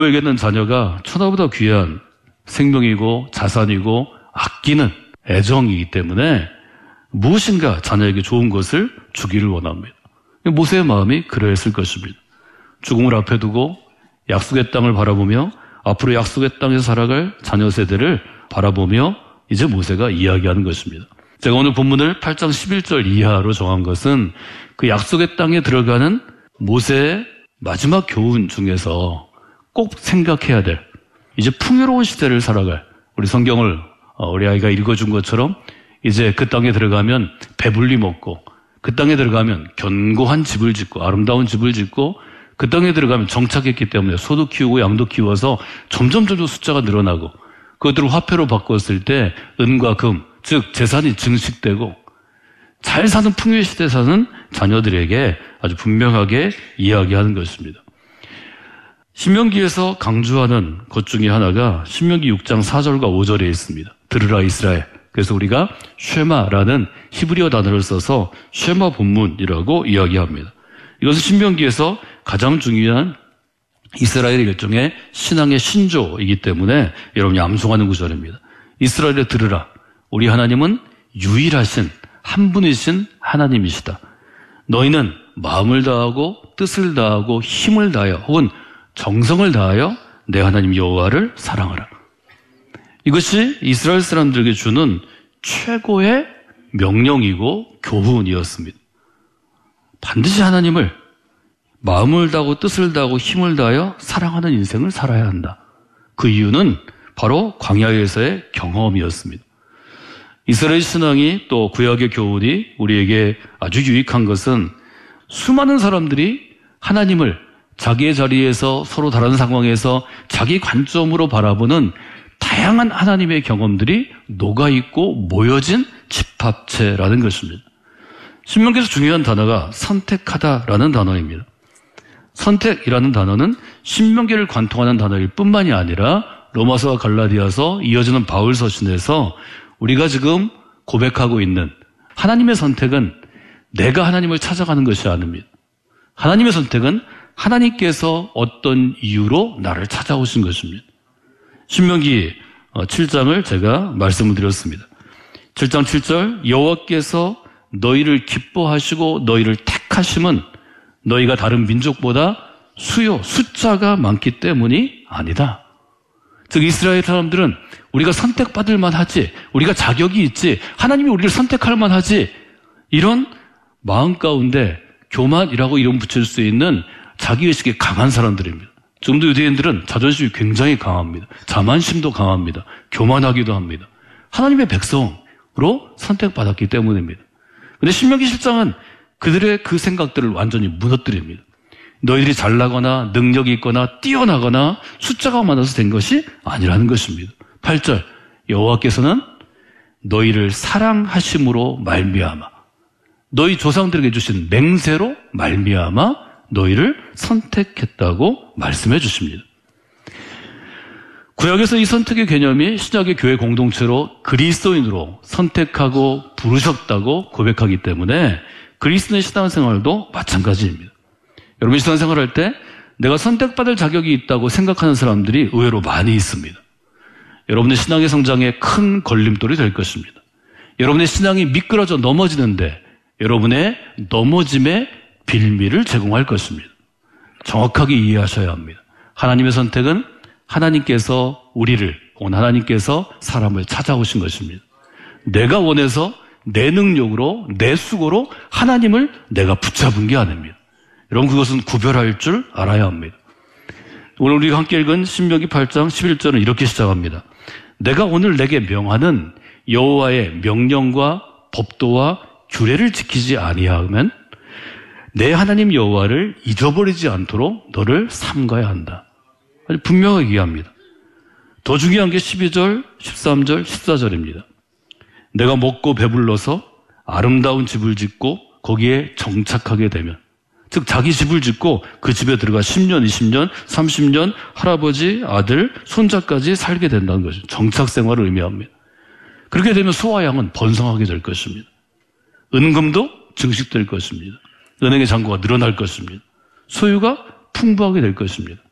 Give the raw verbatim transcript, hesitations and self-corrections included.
에게는 자녀가 천하보다 귀한 생명이고 자산이고 아끼는 애정이기 때문에 무엇인가 자녀에게 좋은 것을 주기를 원합니다. 모세의 마음이 그러했을 것입니다. 죽음을 앞에 두고 약속의 땅을 바라보며 앞으로 약속의 땅에서 살아갈 자녀 세대를 바라보며 이제 모세가 이야기하는 것입니다. 제가 오늘 본문을 팔 장 십일 절 이하로 정한 것은 그 약속의 땅에 들어가는 모세의 마지막 교훈 중에서 꼭 생각해야 될, 이제 풍요로운 시대를 살아갈, 우리 성경을 우리 아이가 읽어준 것처럼 이제 그 땅에 들어가면 배불리 먹고, 그 땅에 들어가면 견고한 집을 짓고 아름다운 집을 짓고, 그 땅에 들어가면 정착했기 때문에 소도 키우고 양도 키워서 점점 점점 숫자가 늘어나고, 그것들을 화폐로 바꿨을 때 은과 금, 즉 재산이 증식되고 잘 사는 풍요의 시대에 사는 자녀들에게 아주 분명하게 이야기하는 것입니다. 신명기에서 강조하는 것 중에 하나가 신명기 육 장 사 절과 오 절에 있습니다. 들으라 이스라엘. 그래서 우리가 쉐마라는 히브리어 단어를 써서 쉐마 본문이라고 이야기합니다. 이것은 신명기에서 가장 중요한 이스라엘의 일종의 신앙의 신조이기 때문에 여러분이 암송하는 구절입니다. 이스라엘에 들으라. 우리 하나님은 유일하신 한 분이신 하나님이시다. 너희는 마음을 다하고 뜻을 다하고 힘을 다하여 혹은 정성을 다하여 내 하나님 여호와를 사랑하라. 이것이 이스라엘 사람들에게 주는 최고의 명령이고 교훈이었습니다. 반드시 하나님을 마음을 다하고 뜻을 다하고 힘을 다하여 사랑하는 인생을 살아야 한다. 그 이유는 바로 광야에서의 경험이었습니다. 이스라엘 신앙이 또 구약의 교훈이 우리에게 아주 유익한 것은 수많은 사람들이 하나님을 자기의 자리에서 서로 다른 상황에서 자기 관점으로 바라보는 다양한 하나님의 경험들이 녹아있고 모여진 집합체라는 것입니다. 신명기에서 중요한 단어가 선택하다라는 단어입니다. 선택이라는 단어는 신명기를 관통하는 단어일 뿐만이 아니라 로마서와 갈라디아서 이어지는 바울 서신에서 우리가 지금 고백하고 있는 하나님의 선택은 내가 하나님을 찾아가는 것이 아닙니다. 하나님의 선택은 하나님께서 어떤 이유로 나를 찾아오신 것입니다. 신명기 칠 장을 제가 말씀을 드렸습니다. 칠 장 칠 절 여호와께서 너희를 기뻐하시고 너희를 택하심은 너희가 다른 민족보다 수요, 숫자가 많기 때문이 아니다. 즉 이스라엘 사람들은 우리가 선택받을 만하지, 우리가 자격이 있지, 하나님이 우리를 선택할 만하지, 이런 마음 가운데 교만이라고 이름 붙일 수 있는 자기의식이 강한 사람들입니다. 지금도 유대인들은 자존심이 굉장히 강합니다. 자만심도 강합니다. 교만하기도 합니다. 하나님의 백성으로 선택받았기 때문입니다. 그런데 신명기 십 장은 그들의 그 생각들을 완전히 무너뜨립니다. 너희들이 잘나거나 능력이 있거나 뛰어나거나 숫자가 많아서 된 것이 아니라는 것입니다. 팔 절 여호와께서는 너희를 사랑하심으로 말미암아 너희 조상들에게 주신 맹세로 말미암아 너희를 선택했다고 말씀해 주십니다. 구약에서 이 선택의 개념이 신약의 교회 공동체로 그리스도인으로 선택하고 부르셨다고 고백하기 때문에 그리스도인의 신앙생활도 마찬가지입니다. 여러분 신앙생활할 때 내가 선택받을 자격이 있다고 생각하는 사람들이 의외로 많이 있습니다. 여러분의 신앙의 성장에 큰 걸림돌이 될 것입니다. 여러분의 신앙이 미끄러져 넘어지는데 여러분의 넘어짐의 빌미를 제공할 것입니다. 정확하게 이해하셔야 합니다. 하나님의 선택은 하나님께서 우리를, 혹은 하나님께서 사람을 찾아오신 것입니다. 내가 원해서 내 능력으로, 내 수고로 하나님을 내가 붙잡은 게 아닙니다. 여러분 그것은 구별할 줄 알아야 합니다. 오늘 우리가 함께 읽은 신명기 팔 장 십일 절은 이렇게 시작합니다. 내가 오늘 내게 명하는 여호와의 명령과 법도와 규례를 지키지 아니하면 내 하나님 여호와를 잊어버리지 않도록 너를 삼가야 한다. 아주 분명하게 얘기합니다. 더 중요한 게 십이 절, 십삼 절, 십사 절입니다. 내가 먹고 배불러서 아름다운 집을 짓고 거기에 정착하게 되면, 즉 자기 집을 짓고 그 집에 들어가 십 년, 이십 년, 삼십 년 할아버지, 아들, 손자까지 살게 된다는 것이죠. 정착 생활을 의미합니다. 그렇게 되면 소와 양은 번성하게 될 것입니다. 은금도 증식될 것입니다. 은행의 잔고가 늘어날 것입니다. 소유가 풍부하게 될 것입니다.